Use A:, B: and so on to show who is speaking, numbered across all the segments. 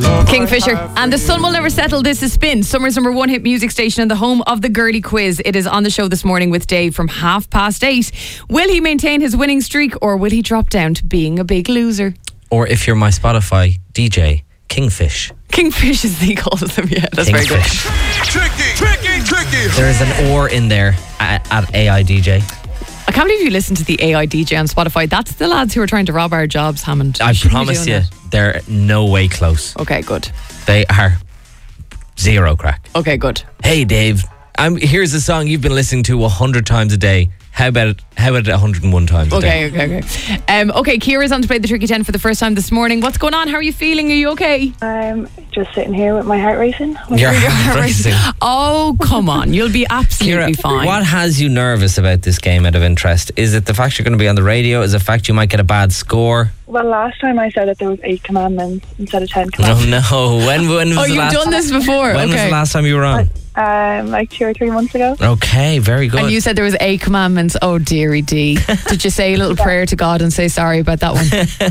A: Kingfisher. And the sun will never settle. This is Spin, Summer's number one hit music station and the home of the Girly Quiz. It is on the show this morning with Dave from 8:30. Will he maintain his winning streak or will he drop down to being a big loser?
B: Or if you're my Spotify DJ, Kingfish.
A: Kingfish is he calls them, yeah, that's
B: Kingfish.
A: very good.
C: Tricky.
B: There is an or in there at AI DJ.
A: I can't believe you listen to the AI DJ on Spotify. That's the lads who are trying to rob our jobs, Hammond.
B: I
A: shouldn't be
B: promise
A: doing
B: you,
A: that.
B: they're no way close.
A: Okay, good.
B: They are zero crack.
A: Okay, good.
B: Hey, Dave, here's a song you've been listening to 100 times a day. How about it 101 times a day?
A: Okay. Okay, Ciara's on to play the Tricky 10 for the first time this morning. What's going on? How are you feeling? Are you okay?
D: I'm just sitting here with my heart racing.
B: Your heart racing.
A: Oh, come on. You'll be absolutely
B: Ciara,
A: fine.
B: what has you nervous about this game out of interest? Is it the fact you're going to be on the radio? Is it the fact you might get a bad score?
D: Well, last time I said that there was 8 commandments instead of 10
B: Oh,
D: commandments.
B: no. When was
A: Oh,
B: the
A: you've
B: last
A: done this before.
B: When was
A: Okay.
B: the last time you were on?
D: Like 2 or 3 months ago.
B: Okay, very good.
A: And you said there was 8 commandments. Oh, dearie D. Did you say a little prayer to God and say sorry about that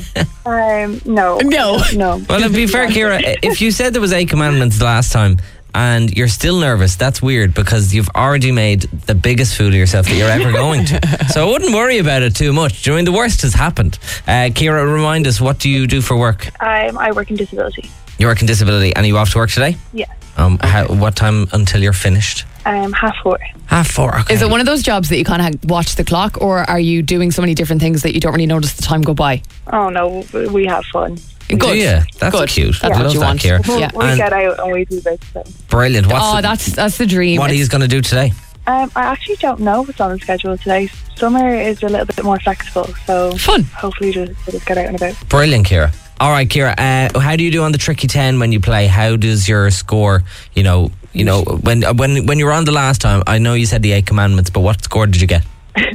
A: one?
D: No.
A: No.
B: Well, to be fair, Ciara, if you said there was 8 commandments last time and you're still nervous, that's weird because you've already made the biggest fool of yourself that you're ever going to. So I wouldn't worry about it too much. Do you know, the worst has happened. Ciara, remind us, what do you do for work?
D: I work in disability.
B: You work in disability and are you off to work today?
D: Yeah.
B: What time until you're finished?
D: 4:30.
B: 4:30, okay.
A: Is it one of those jobs that you kind of watch the clock, or are you doing so many different things that you don't really notice the time go by?
D: Oh, no, we have fun.
A: Good.
B: Do you? That's
A: Good.
B: cute.
A: That's
B: I
A: what
B: love
A: you
B: that,
A: want.
B: Ciara.
A: Yeah.
D: We
B: And
D: get out and we do this. So.
B: brilliant.
A: That's the dream.
B: What are you going to do today?
D: I actually don't know what's on the schedule today. Summer is a little bit more flexible, so
A: Fun.
D: hopefully just get out and about.
B: Brilliant, Ciara. All right, Ciara, how do you do on the Tricky 10 when you play? How does your score, when you were on the last time, I know you said the 8 commandments, but what score did you get?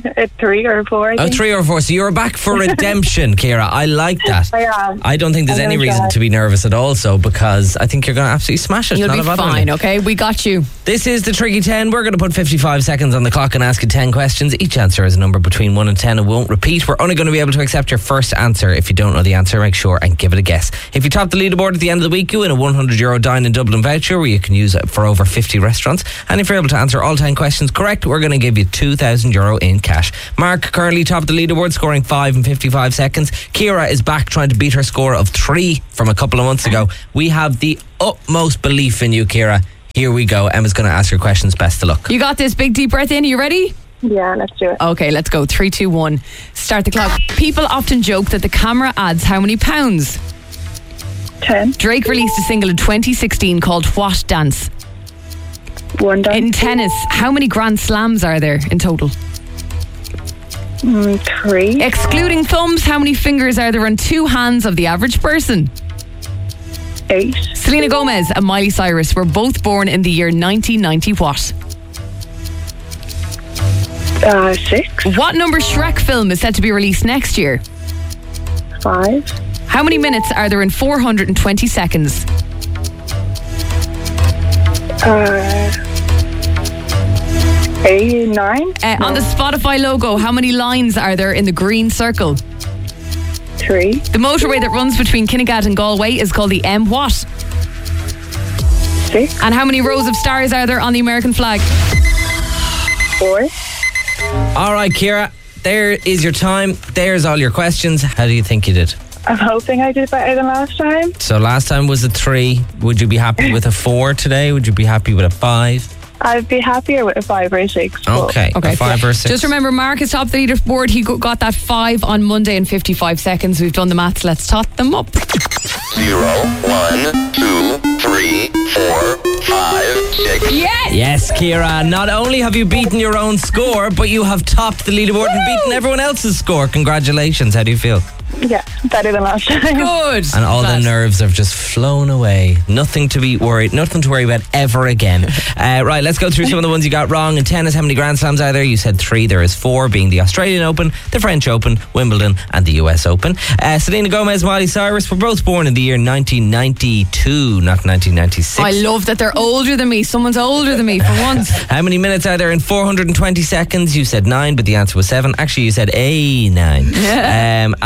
D: 3 or 4, I think.
B: 3 or 4. So you're back for redemption, Ciara. I like that.
D: I am.
B: I don't think there's
D: I'm
B: any
D: gonna
B: reason
D: try.
B: to be nervous at all, so because I think you're going to absolutely smash it.
A: You'll
B: Not
A: be
B: a bother with
A: fine,
B: me.
A: okay? We got you.
B: This is the Tricky 10. We're going to put 55 seconds on the clock and ask you 10 questions. Each answer is a number between 1 and 10 and won't repeat. We're only going to be able to accept your first answer. If you don't know the answer, make sure and give it a guess. If you top the leaderboard at the end of the week, you win a €100 Dine in Dublin voucher where you can use it for over 50 restaurants. And if you're able to answer all 10 questions correct, we're going to give you €2,000 in cash. Mark currently top of the leaderboard, scoring 5 in 55 seconds. Ciara is back trying to beat her score of 3 from a couple of months ago. We have the utmost belief in you, Ciara. Here we go. Emma's going to ask your questions. Best of luck.
A: You got this. Big deep breath in. You ready?
D: Yeah, let's do it.
A: Okay, let's go. 3, 2, 1. Start the clock. People often joke that the camera adds how many pounds?
D: 10.
A: Drake released a single in 2016 called What Dance?
D: 1 down.
A: In tennis, how many Grand Slams are there in total?
D: 3.
A: Excluding thumbs, how many fingers are there on 2 hands of the average person?
D: 8.
A: Selena Gomez and Miley Cyrus were both born in the year 1990 what?
D: 6.
A: What number Shrek film is set to be released next year?
D: 5.
A: How many minutes are there in 420 seconds?
D: 8, 9.
A: On the Spotify logo, how many lines are there in the green circle?
D: 3.
A: The motorway that runs between Kinnegad and Galway is called the M what?
D: 6.
A: And how many rows of stars are there on the American flag?
D: 4.
B: All right, Ciara, there is your time. There's all your questions. How do you think you did?
D: I'm hoping I did better than last time.
B: So last time was a 3. Would you be happy with a 4 today? Would you be happy with a 5?
D: I'd be happier with a 5 or a 6. but-
B: Okay, a 5 or a 6.
A: Just remember, Mark is top of the leaderboard. He got that 5 on Monday in 55 seconds. We've done the maths. Let's tot them up.
C: 0, 1, 2, 3, 4, 5, 6.
A: Yes!
B: Yes, Ciara, not only have you beaten your own score, but you have topped the leaderboard and beaten everyone else's score. Congratulations. How do you feel?
D: Yeah, better than last time.
A: Good.
B: And all the
A: Class.
B: nerves have just flown away. Nothing to worry about ever again. Right, let's go through some of the ones you got wrong. In tennis, how many Grand Slams are there? You said 3. There is 4, being the Australian Open, the French Open, Wimbledon, and the US Open. Selena Gomez, Miley Cyrus were both born in the year 1992, not 1996.
A: I love that they're older than me. Someone's older than me for once.
B: How many minutes are there in 420 seconds? You said 9, but the answer was 7. Actually, you said A9. And then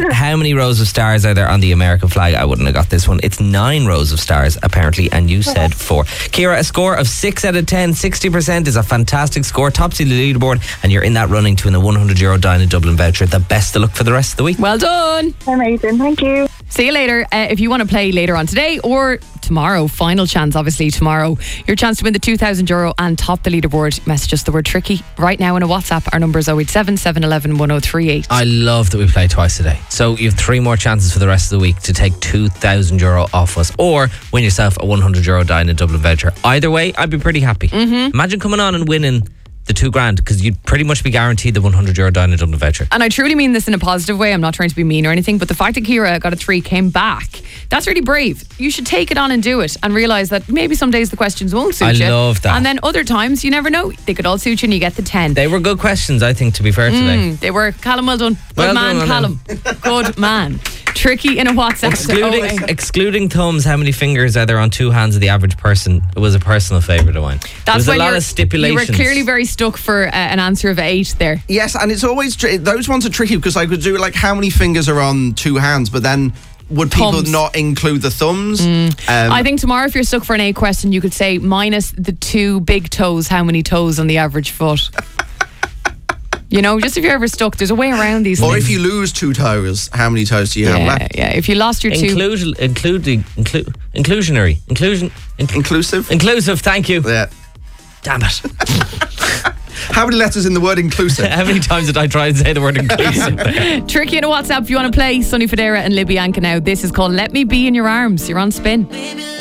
B: How many rows of stars are there on the American flag? I wouldn't have got this one. It's 9 rows of stars, apparently, and you said 4. Kira, a score of 6 out of 10, 60% is a fantastic score. Tops of the leaderboard, and you're in that running to win a €100 Dine in Dublin voucher. The best of luck for the rest of the week.
A: Well done.
D: Amazing, thank you.
A: See you later. If you want to play later on today or tomorrow, final chance obviously tomorrow, your chance to win the €2,000 and top the leaderboard, message us the word tricky right now in a WhatsApp. Our number is 087 711 1038.
B: I love that we play twice today. So you have 3 more chances for the rest of the week to take €2,000 off us or win yourself a €100 Dine in Dublin voucher. Either way, I'd be pretty happy. Imagine coming on and winning the $2,000 because you'd pretty much be guaranteed the €100 Dine in Dublin voucher.
A: And I truly mean this in a positive way. I'm not trying to be mean or anything, but the fact that Kira got a 3, came back, that's really brave. You should take it on and do it and realise that maybe some days the questions won't suit you.
B: I love that.
A: And then other times, you never know, they could all suit you and you get the 10.
B: They were good questions, I think, to be fair today.
A: They were. Callum, well done. Good
B: Well
A: man,
B: done,
A: Callum. Good man. Tricky in a WhatsApp.
B: Excluding thumbs, how many fingers are there on 2 hands of the average person? It was a personal favourite of mine.
A: That's
B: there was a lot of stipulations.
A: You were clearly very stuck for an answer of 8 there.
E: Yes, and it's always those ones are tricky because I could do like how many fingers are on 2 hands, but then would people
A: Thumbs.
E: not include the thumbs?
A: I think tomorrow, if you're stuck for an 8 question, you could say minus the 2 big toes, how many toes on the average foot? You know, just if you're ever stuck, there's a way around these
E: Or
A: things.
E: if you lose 2 toes, how many toes do you have left?
A: Yeah, if you lost your 2.
B: Inclusive, thank you.
E: Yeah.
B: Damn it.
E: How many letters in the word inclusive?
B: How many times did I try and say the word inclusive?
A: Tricky in a WhatsApp if you want to play. Sonny Fodera and Libby Anka now. This is called Let Me Be in Your Arms. You're on Spin.